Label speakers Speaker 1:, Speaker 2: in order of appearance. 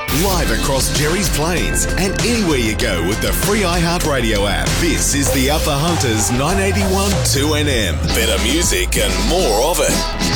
Speaker 1: Live across Jerry's Plains and anywhere you go with the free iHeartRadio app. This is the Upper Hunters 981 2NM. Better music and more of it.